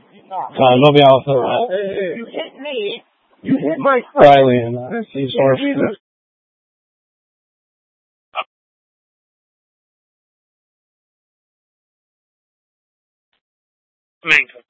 Nobody else. You hit me. You hit my Riley and he's I mean,